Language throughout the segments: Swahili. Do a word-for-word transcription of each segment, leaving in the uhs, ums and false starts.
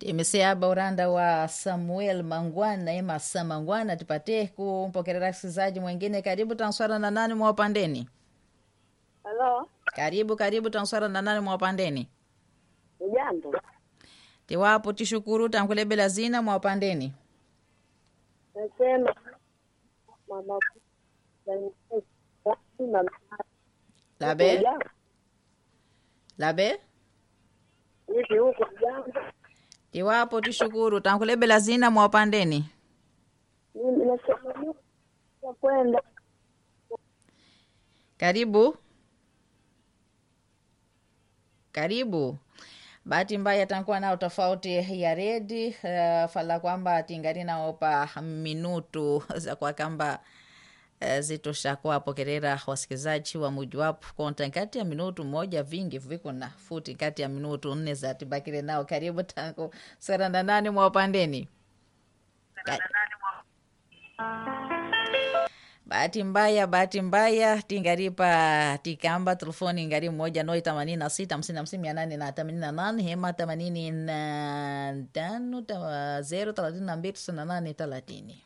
Imeseaba uranda wa Samuel Mangwana ema Samangwana tupate kumpokelea msikilizaji mwingine. Karibu tanswara na nani mwa upandeni? Hello. Karibu karibu tanswara na nani mwa upandeni? Ujambo. Tiwapo tishukuru tankulebela zina mwa upandeni. Nasema mama mama Labe? Labe? Hivi huko jambo. Tiwapo tishukuru tankulebela zina mwa upandeni. Mimi nasema kwenda. Karibu. Karibu. Bahati mbaya tankuwa nao tofauti ya redi uh, fala kwamba tingarina opa minutu za kwa kamba uh, zitosha kwa pokerera wasikizaji wa mujuwapu konta kati ya minutu moja vingi viko na futi kati ya minutu nne za tibakire nao. Karibu tangu sara na nani mwa upandeni. Bahati mbaya, bahati mbaya, tingaripa tikamba telefoni ngari moja noi tamanini na sita hamsini hamsini mia nane na themanini na nane hema themanini na tano zero thelathini na mbili tisini na nane thelathini.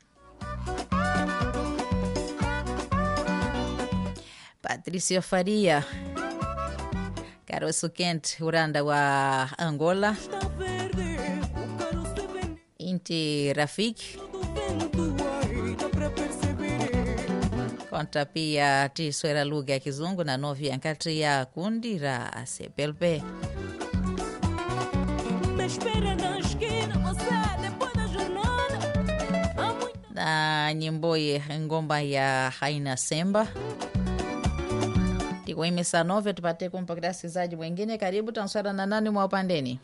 Patricio Faria Caroso Kent uranda wa Angola Inti Rafiki konta pia tiswera lugha ya Kizungu na novia nkati ya kundi ra Asepelpe. Na nyimboye ngomba ya Haina Semba. Tiko imesa novia tupate kumpokea sikizaji mwingine. Karibu tanswara na nani mwa upandeni?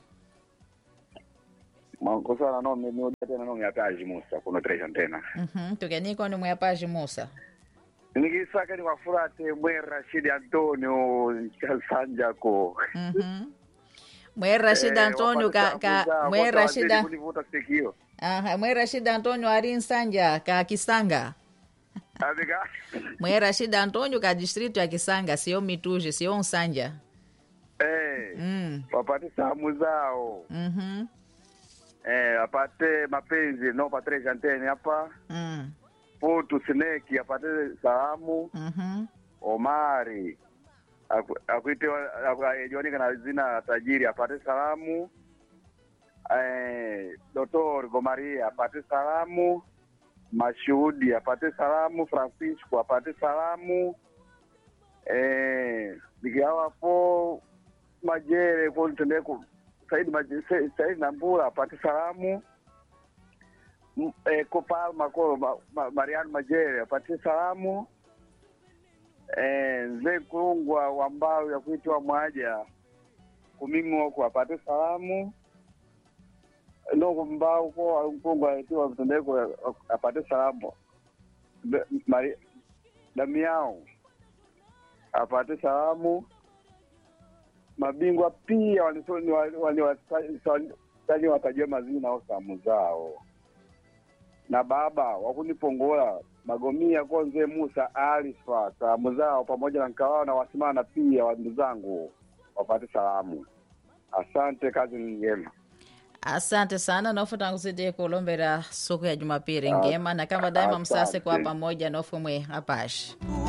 Mankosana no mimi tena no myapaji Musa kuno treasure tena. Mhm, tukeniko ni myapaji Musa. Nikisaka ni wafurate mwe Rashid Antonio Sanja ko. Mhm. Mwe Rashid Antonio ka ka mwe Rashid Aha, mwe Rashid Antonio Arin Sanja ka Kisanga. Abiga. Mwe Rashid Antonio ka distrito ya Kisanga, sio Mituje, sio Nsanja. Eh. Mm. Wapate samu zao. Mhm. Eh, apate mapenzi no Patricia Antene hapa. Mm. Putu Snake apate salamu. Mhm. Omari akuite ajonika na zina tajiri apate salamu. Eh, Dr. Gomaria apate salamu. Mashuhudi apate salamu. Francisco apate salamu. Eh, digawa po Majere kwa ntendeko Said Majere Said Nambura apate salamu. Eh, Kopalma ko ma, ma, Mariano Majere apate salamu. Eh, Nze Kurungwa wa mbao ya kuitwa Mwaja Kumingo kwa apate salamu. No mbao ko Kurungwa aitwa mtendeko apate salamu. Mari Damiao apate salamu. Mabingwa pia walisoni wali wali watajua mazina au samu zao. Na baba wakunipongola Magomia Konze Musa Alifa samu zao pamoja na nkawao na wasimana pia wandu zangu wapate salamu. Asante, kazi njema. Asante sana nofu tanguzidi kulombera siku ya Jumapili ngema na kama daima msase kwa pamoja nofu mwe apashi.